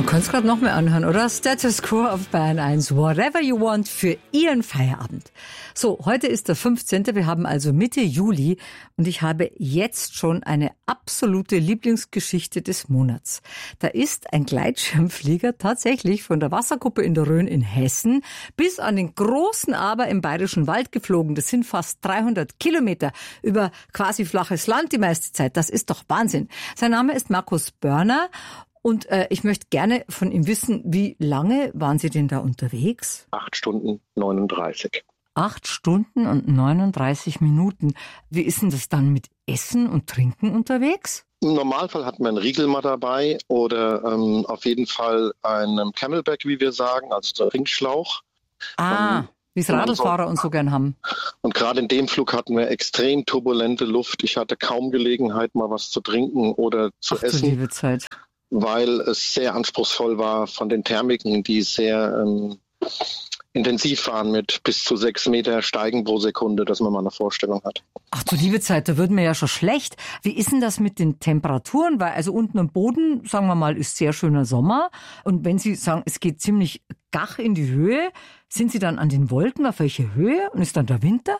kannst gerade noch mal anhören, oder? Status Quo auf Bayern 1. Whatever you want für Ihren Feierabend. So, heute ist der 15. Wir haben also Mitte Juli und ich habe jetzt schon eine absolute Lieblingsgeschichte des Monats. Da ist ein Gleitschirmflieger tatsächlich von der Wasserkuppe in der Rhön in Hessen bis an den großen Aber im Bayerischen Wald geflogen. Das sind fast 300 Kilometer über quasi flaches Land die meiste Zeit. Das ist doch Wahnsinn. Sein Name ist Markus Börner. Und ich möchte gerne von ihm wissen, wie lange waren Sie denn da unterwegs? 8 Stunden 39. 8 Stunden und 39 Minuten. Wie ist denn das dann mit Essen und Trinken unterwegs? Im Normalfall hat man einen Riegel mal dabei oder auf jeden Fall einen Camelback, wie wir sagen, also so einen Ringschlauch. Wie es Radlfahrer und so gern haben. Und gerade in dem Flug hatten wir extrem turbulente Luft. Ich hatte kaum Gelegenheit, mal was zu trinken oder zu essen. Du liebe Zeit. Weil es sehr anspruchsvoll war von den Thermiken, die sehr intensiv waren mit bis zu 6 Meter Steigen pro Sekunde, dass man mal eine Vorstellung hat. Ach du liebe Zeit, da wird mir ja schon schlecht. Wie ist denn das mit den Temperaturen? Weil also unten am Boden, sagen wir mal, ist sehr schöner Sommer. Und wenn Sie sagen, es geht ziemlich gach in die Höhe, sind Sie dann an den Wolken? Auf welche Höhe? Und ist dann der Winter?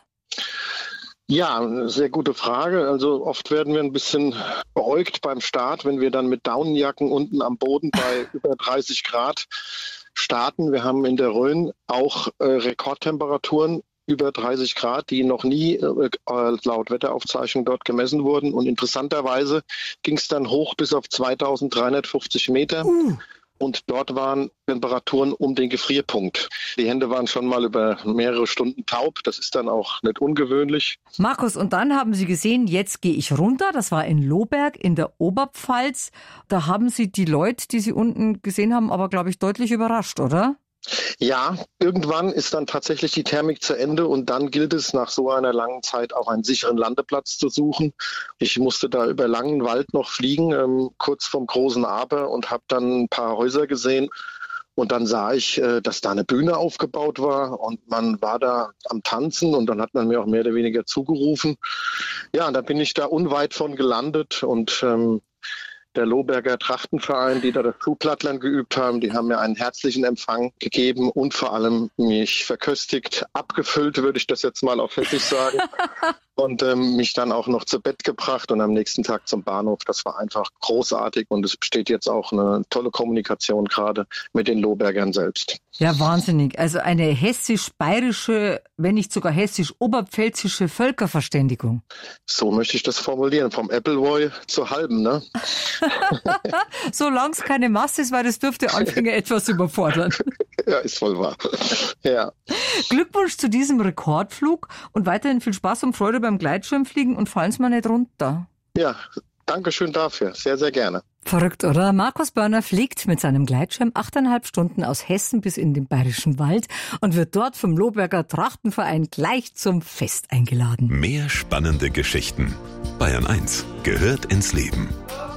Ja, sehr gute Frage. Also oft werden wir ein bisschen beäugt beim Start, wenn wir dann mit Daunenjacken unten am Boden bei über 30 Grad starten. Wir haben in der Rhön auch Rekordtemperaturen über 30 Grad, die noch nie laut Wetteraufzeichnung dort gemessen wurden. Und interessanterweise ging es dann hoch bis auf 2350 Meter. Und dort waren Temperaturen um den Gefrierpunkt. Die Hände waren schon mal über mehrere Stunden taub. Das ist dann auch nicht ungewöhnlich. Markus, und dann haben Sie gesehen, jetzt gehe ich runter. Das war in Lohberg in der Oberpfalz. Da haben Sie die Leute, die Sie unten gesehen haben, aber, glaube ich, deutlich überrascht, oder? Ja, irgendwann ist dann tatsächlich die Thermik zu Ende und dann gilt es nach so einer langen Zeit auch einen sicheren Landeplatz zu suchen. Ich musste da über Langenwald noch fliegen, kurz vom großen Aber, und habe dann ein paar Häuser gesehen. Und dann sah ich, dass da eine Bühne aufgebaut war und man war da am Tanzen und dann hat man mir auch mehr oder weniger zugerufen. Ja, und da bin ich da unweit von gelandet und der Lohberger Trachtenverein, die da das Kuhplattlern geübt haben, die haben mir einen herzlichen Empfang gegeben und vor allem mich verköstigt, abgefüllt, würde ich das jetzt mal auf Hessisch sagen. Und mich dann auch noch zu Bett gebracht und am nächsten Tag zum Bahnhof. Das war einfach großartig und es besteht jetzt auch eine tolle Kommunikation gerade mit den Lohbergern selbst. Ja, wahnsinnig. Also eine hessisch-bayerische, wenn nicht sogar hessisch-oberpfälzische Völkerverständigung. So möchte ich das formulieren, vom Appleboy zur halben, ne? Solange es keine Masse ist, weil das dürfte Anfänger etwas überfordern. Ja, ist voll wahr. Ja. Glückwunsch zu diesem Rekordflug und weiterhin viel Spaß und Freude beim Gleitschirmfliegen und fallen Sie mal nicht runter. Ja, danke schön dafür. Sehr, sehr gerne. Verrückt, oder? Markus Börner fliegt mit seinem Gleitschirm 8,5 Stunden aus Hessen bis in den Bayerischen Wald und wird dort vom Lohberger Trachtenverein gleich zum Fest eingeladen. Mehr spannende Geschichten. Bayern 1 gehört ins Leben.